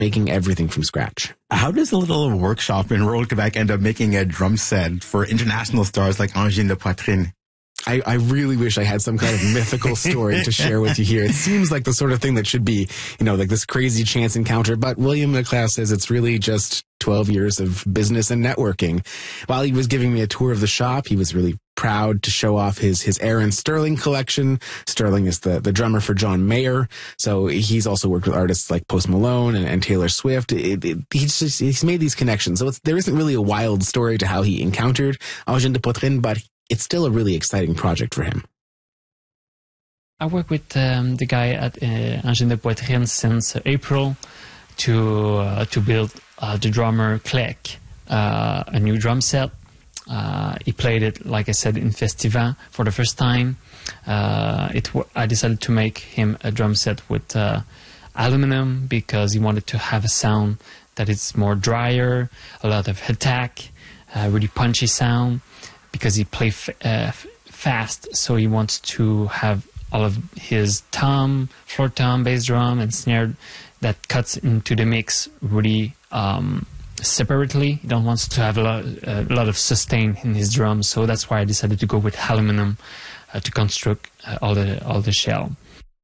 making everything from scratch. How does a little workshop in rural Quebec end up making a drum set for international stars like Angine de Poitrine? I really wish I had some kind of mythical story to share with you here. It seems like the sort of thing that should be, like this crazy chance encounter, but William Leclerc says it's really just 12 years of business and networking. While he was giving me a tour of the shop, he was really proud to show off his Aaron Sterling collection. Sterling is the drummer for John Mayer, so he's also worked with artists like Post Malone and Taylor Swift. He's made these connections, so there isn't really a wild story to how he encountered Angine de Poitrine, but it's still a really exciting project for him. I work with the guy at Angine de Poitrine since April to build the drummer Clec a new drum set. He played it, like I said, in Festival for the first time. I decided to make him a drum set with aluminum because he wanted to have a sound that is more drier, a lot of attack, really punchy sound, because he plays fast, so he wants to have all of his tom, floor tom, bass drum, and snare that cuts into the mix really separately. He don't want to have a lot of sustain in his drums, so that's why I decided to go with aluminum to construct all the shell.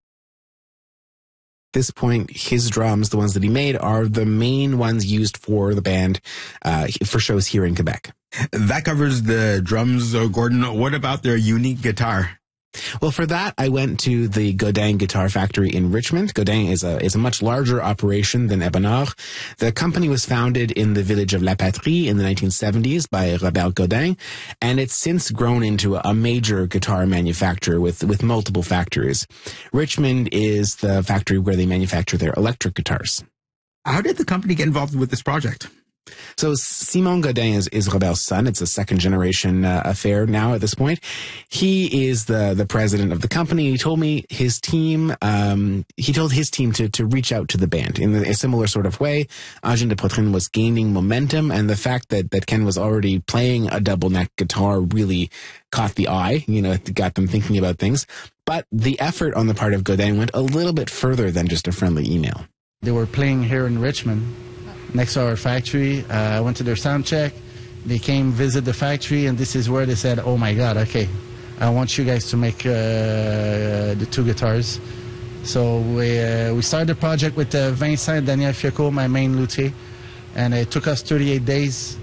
At this point, his drums, the ones that he made, are the main ones used for the band for shows here in Quebec. That covers the drums, Gordon. What about their unique guitar? Well, for that, I went to the Godin Guitar Factory in Richmond. Godin is a much larger operation than Ebenard. The company was founded in the village of La Patrie in the 1970s by Robert Godin, and it's since grown into a major guitar manufacturer with multiple factories. Richmond is the factory where they manufacture their electric guitars. How did the company get involved with this project? So Simon Godin is Robert's son. It's a second-generation affair now at this point. He is the president of the company. He told me his team, he told his team to reach out to the band in a similar sort of way. Angine de Poitrine was gaining momentum, and the fact that Ken was already playing a double-neck guitar really caught the eye, it got them thinking about things. But the effort on the part of Godin went a little bit further than just a friendly email. They were playing here in Richmond, next to our factory. I went to their sound check. They came visit the factory, and this is where they said, oh my God, okay, I want you guys to make the two guitars. So we started the project with Vincent Daniel Fioco, my main luthier, and it took us 38 days.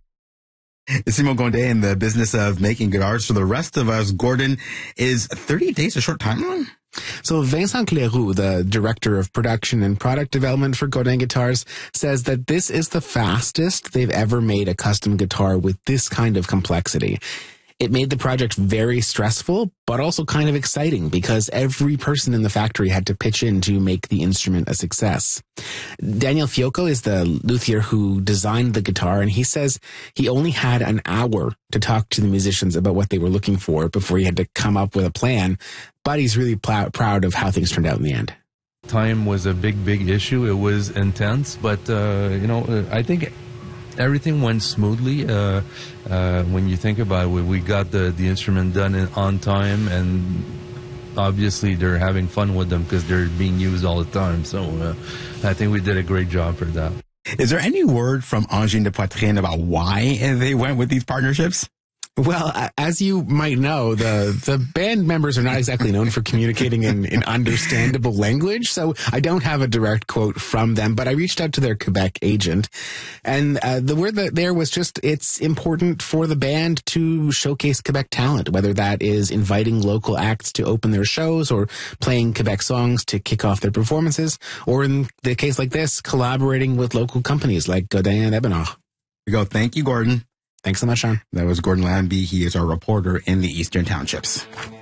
Simon Godin in the business of making guitars for the rest of us. Gordon, is 30 days a short timeline? So Vincent Cleroux, the director of production and product development for Godin Guitars, says that this is the fastest they've ever made a custom guitar with this kind of complexity. It made the project very stressful, but also kind of exciting because every person in the factory had to pitch in to make the instrument a success. Daniel Fioco is the luthier who designed the guitar, and he says he only had an hour to talk to the musicians about what they were looking for before he had to come up with a plan, but he's really proud of how things turned out in the end. Time was a big issue. It was intense, but, I think everything went smoothly. When you think about it, we got the instrument done on time, and obviously they're having fun with them because they're being used all the time. So I think we did a great job for that. Is there any word from Angine de Poitrine about why they went with these partnerships? Well, as you might know, the band members are not exactly known for communicating in understandable language, so I don't have a direct quote from them, but I reached out to their Quebec agent, and the word that there was just, it's important for the band to showcase Quebec talent, whether that is inviting local acts to open their shows or playing Quebec songs to kick off their performances, or in the case like this, collaborating with local companies like Godin and Ebenard. There you go. Thank you, Gordon. Thanks so much, Sean. That was Gordon Lambie. He is our reporter in the Eastern Townships.